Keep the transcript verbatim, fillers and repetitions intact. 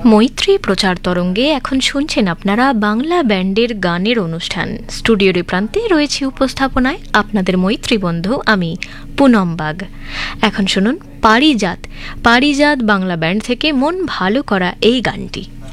মৈত্রী প্রচার তরঙ্গে এখন শুনছেন আপনারা বাংলা ব্যান্ডের গানের অনুষ্ঠান। স্টুডিওর প্রান্তে রয়েছে উপস্থাপনায় আপনাদের মৈত্রী বন্ধু আমি পুনম বাগ। এখন শুনুন পারিজাত পারিজাত বাংলা ব্যান্ড থেকে মন ভালো করা এই গানটি।